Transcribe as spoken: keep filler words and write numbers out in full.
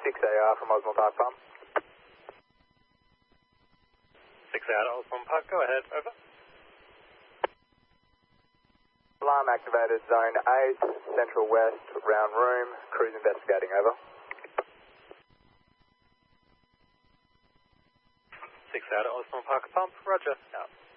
six A R from Osmond Park Pump. six A R to Osmond Park, go ahead, over. Alarm activated, zone eight, central west, round room, cruise investigating, over. six A R to Osmond Park Pump, roger, out.